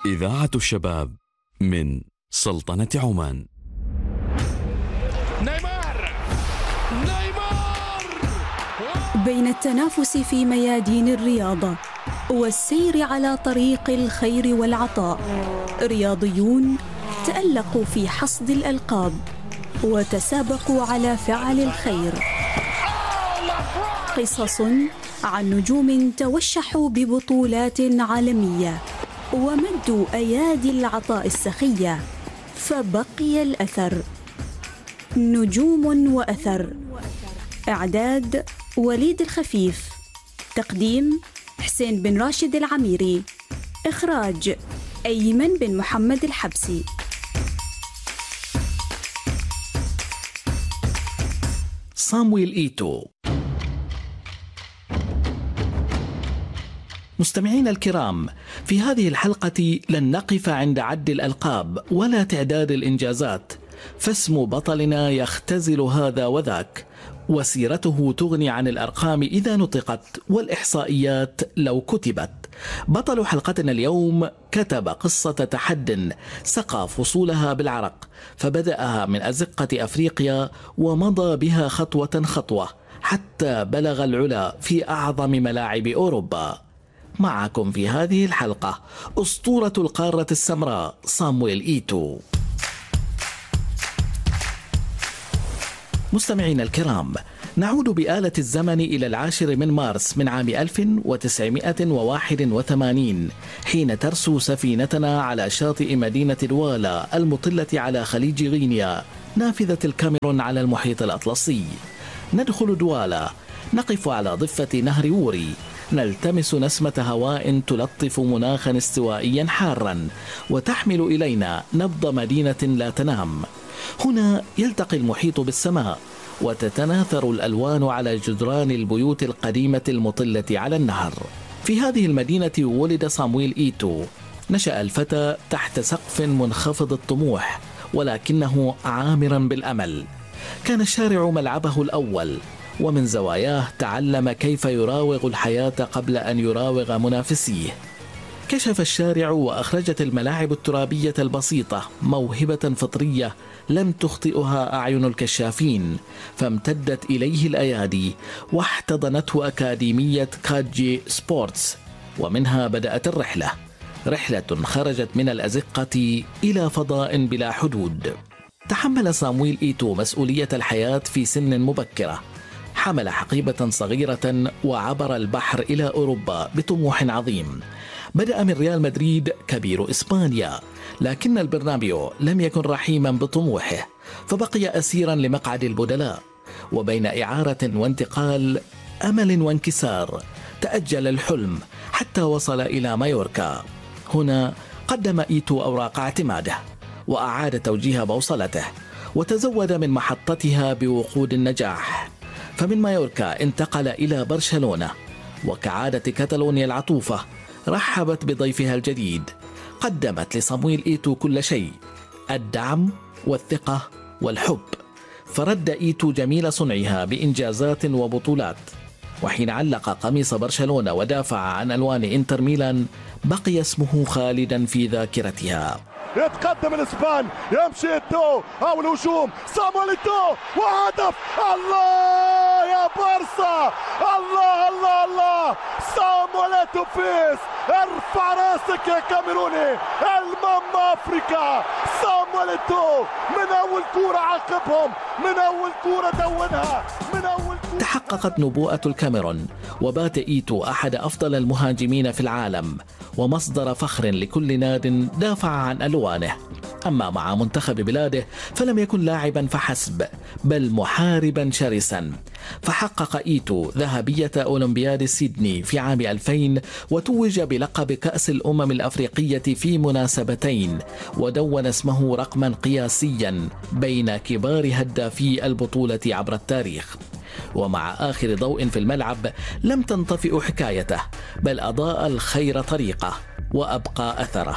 إذاعة الشباب من سلطنة عمان. نيمار بين التنافس في ميادين الرياضة والسير على طريق الخير والعطاء، رياضيون تألقوا في حصد الألقاب وتسابقوا على فعل الخير. قصص عن نجوم توشحوا ببطولات عالمية ومدوا أيادي العطاء السخية فبقي الأثر. نجوم وأثر. إعداد وليد الخفيف. تقديم حسين بن راشد العميري. إخراج أيمن بن محمد الحبسي. صامويل إيتو. مستمعين الكرام، في هذه الحلقة لن نقف عند عد الألقاب ولا تعداد الإنجازات، فاسم بطلنا يختزل هذا وذاك، وسيرته تغني عن الأرقام إذا نطقت والإحصائيات لو كتبت. بطل حلقتنا اليوم كتب قصة تحد سقى فصولها بالعرق، فبدأها من أزقة أفريقيا ومضى بها خطوة خطوة حتى بلغ العلا في أعظم ملاعب أوروبا. معكم في هذه الحلقة أسطورة القارة السمراء صامويل إيتو. مستمعين الكرام، نعود بآلة الزمن إلى 10 من مارس من عام 1981، حين ترسو سفينتنا على شاطئ مدينة دوالا المطلة على خليج غينيا نافذة الكاميرون على المحيط الأطلسي. ندخل دوالا، نقف على ضفة نهر ووري، نلتمس نسمة هواء تلطف مناخا استوائيا حارا وتحمل إلينا نبض مدينة لا تنام. هنا يلتقي المحيط بالسماء وتتناثر الألوان على جدران البيوت القديمة المطلة على النهر. في هذه المدينة ولد صامويل إيتو. نشأ الفتى تحت سقف منخفض الطموح ولكنه عامرا بالأمل. كان الشارع ملعبه الأول، ومن زواياه تعلم كيف يراوغ الحياة قبل أن يراوغ منافسيه. كشف الشارع وأخرجت الملاعب الترابية البسيطة موهبة فطرية لم تخطئها أعين الكشافين، فامتدت إليه الأيادي واحتضنته أكاديمية كاجي سبورتس، ومنها بدأت الرحلة، رحلة خرجت من الأزقة إلى فضاء بلا حدود. تحمل صامويل إيتو مسؤولية الحياة في سن مبكرة، حمل حقيبة صغيرة وعبر البحر إلى أوروبا بطموح عظيم. بدأ من ريال مدريد كبير إسبانيا، لكن البرنابيو لم يكن رحيما بطموحه، فبقي أسيرا لمقعد البدلاء، وبين إعارة وانتقال، أمل وانكسار، تأجل الحلم حتى وصل إلى مايوركا. هنا قدم إيتو أوراق اعتماده وأعاد توجيه بوصلته، وتزود من محطتها بوقود النجاح. فمن مايوركا انتقل إلى برشلونة، وكعادة كتالونيا العطوفة رحبت بضيفها الجديد. قدمت لصامويل إيتو كل شيء، الدعم والثقة والحب، فرد إيتو جميل صنعها بإنجازات وبطولات. وحين علق قميص برشلونة ودافع عن ألوان إنتر ميلان، بقي اسمه خالدا في ذاكرتها. يتقدم الاسبان، يمشي إيتو او الهجوم، صامويل إيتو وهدف. الله يا بارسا، الله الله الله، صامويل إيتو فيس، ارفع راسك يا كاميروني، الماما افريكا. صامويل إيتو من اول كورة عاقبهم، من اول كورة دونها، من اول كورة. تحققت نبوءة الكاميرون، وبات إيتو أحد أفضل المهاجمين في العالم ومصدر فخر لكل ناد دافع عن ألوانه. أما مع منتخب بلاده فلم يكن لاعبا فحسب، بل محاربا شرسا. فحقق إيتو ذهبية أولمبياد سيدني في عام 2000، وتوج بلقب كأس الأمم الأفريقية في مناسبتين، ودون اسمه رقما قياسيا بين كبار هدافي البطولة عبر التاريخ. ومع آخر ضوء في الملعب لم تنطفئ حكايته، بل أضاء الخير طريقه وأبقى أثره.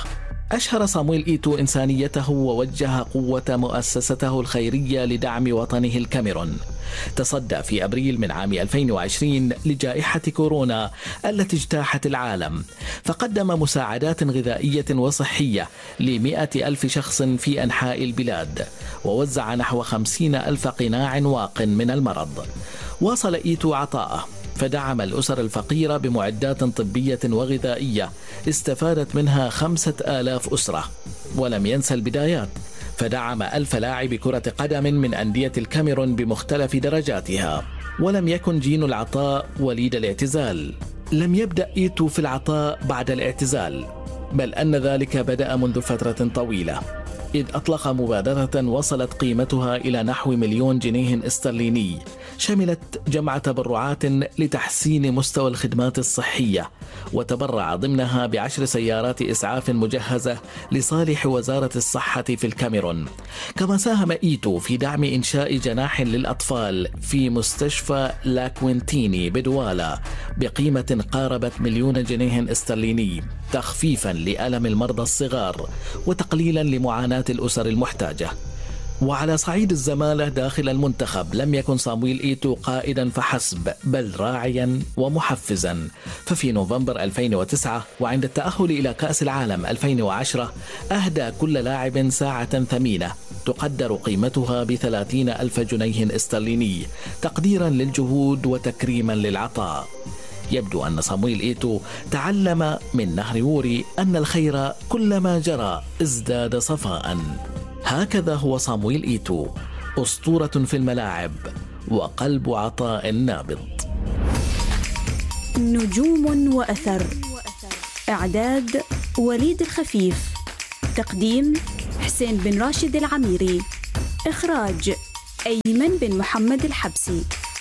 أشهر صامويل إيتو إنسانيته ووجه قوة مؤسسته الخيرية لدعم وطنه الكاميرون. تصدى في أبريل من عام 2020 لجائحة كورونا التي اجتاحت العالم، فقدم مساعدات غذائية وصحية ل100,000 شخص في أنحاء البلاد، ووزع نحو 50,000 قناع واق من المرض. واصل إيتو عطاءه، فدعم الأسر الفقيرة بمعدات طبية وغذائية استفادت منها 5,000 أسرة. ولم ينسى البدايات، فدعم 1000 لاعب كرة قدم من أندية الكاميرون بمختلف درجاتها. ولم يكن جين العطاء وليد الاعتزال، لم يبدأ إيتو في العطاء بعد الاعتزال، بل أن ذلك بدأ منذ فترة طويلة، إذ أطلق مبادرة وصلت قيمتها إلى نحو 1,000,000 جنيه استرليني، شملت جمع تبرعات لتحسين مستوى الخدمات الصحية، وتبرع ضمنها ب10 سيارات إسعاف مجهزة لصالح وزارة الصحة في الكاميرون. كما ساهم إيتو في دعم إنشاء جناح للأطفال في مستشفى لاكوينتيني بدوالا بقيمة قاربت 1,000,000 جنيه استرليني، تخفيفا لألم المرضى الصغار وتقليلا لمعاناة الأسر المحتاجة. وعلى صعيد الزمالة داخل المنتخب، لم يكن صامويل إيتو قائدا فحسب، بل راعيا ومحفزا. ففي نوفمبر 2009 وعند التأهل إلى كأس العالم 2010 أهدى كل لاعب ساعة ثمينة تقدر قيمتها ب30,000 جنيه استرليني، تقديرا للجهود وتكريما للعطاء. يبدو أن صامويل إيتو تعلم من نهر ووري أن الخير كلما جرى ازداد صفاء. هكذا هو صامويل إيتو، أسطورة في الملاعب وقلب عطاء نابض. نجوم وأثر، إعداد وليد الخفيف، تقديم حسين بن راشد العميري، إخراج أيمن بن محمد الحبسي.